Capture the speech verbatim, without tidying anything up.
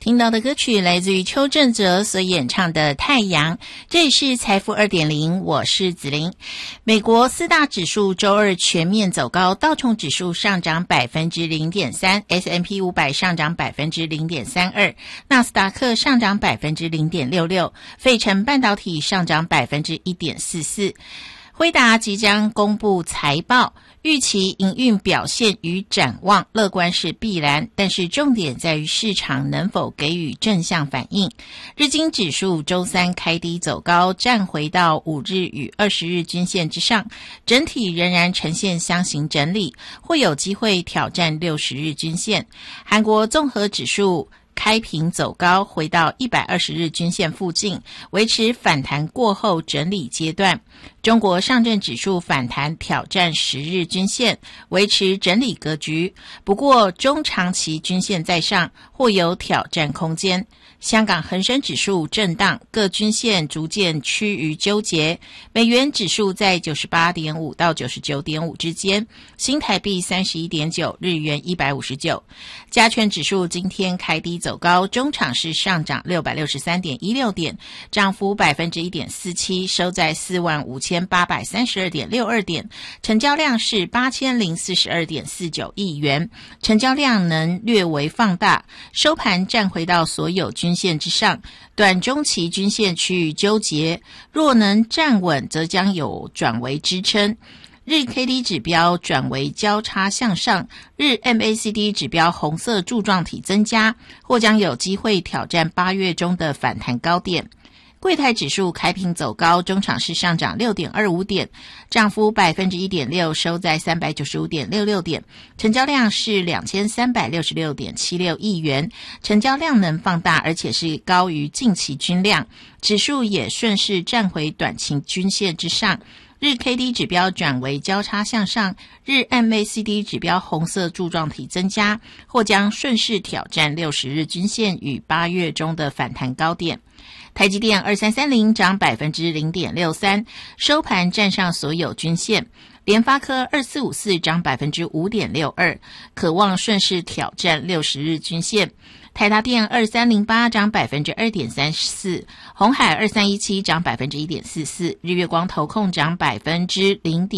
听到的歌曲来自于邱正泽所演唱的《太阳》，这里是财富 二点零， 我是子琳。美国四大指数周二全面走高，道琼指数上涨 百分之零点三， S and P 五百 上涨 百分之零点三二， 纳斯达克上涨 百分之零点六六， 费城半导体上涨 百分之一点四四。辉达即将公布财报，预期营运表现与展望乐观是必然，但是重点在于市场能否给予正向反应。日经指数周三开低走高，站回到五日与二十日均线之上，整体仍然呈现箱型整理，或有机会挑战六十日均线。韩国综合指数开平走高，回到一百二十日均线附近，维持反弹过后整理阶段。中国上证指数反弹挑战十日均线，维持整理格局，不过中长期均线在上，或有挑战空间。香港恒生指数震荡，各均线逐渐趋于纠结。美元指数在 九十八点五 到 九十九点五 之间，新台币 三十一点九， 日元一百五十九。加权指数今天开低走高，中场是上涨 六百六十三点一六 点，涨幅 百分之一点四七， 收在 四万五千八百三十二点六二 点，成交量是 八千零四十二点四九亿元，成交量能略为放大，收盘站回到所有均线之上，短中期均线趋于纠结，若能站稳则将有转为支撑。日 K D 指标转为交叉向上，日 M A C D 指标红色柱状体增加，或将有机会挑战八月中的反弹高点。柜台指数开平走高，中场是上涨 六点二五 点，涨幅 百分之一点六， 收在 三百九十五点六六 点，成交量是 两千三百六十六点七六亿元，成交量能放大，而且是高于近期均量，指数也顺势站回短期均线之上。日 K D 指标转为交叉向上，日 M A C D 指标红色柱状体增加，或将顺势挑战六十日均线与八月中的反弹高点。台积电二三三零涨 百分之零点六三， 收盘站上所有均线。联发科二四五四涨 百分之五点六二， 可望顺势挑战六十日均线。台达电二三零八涨 百分之二点三四， 鸿海二三一七涨 百分之一点四四， 日月光投控涨 百分之零点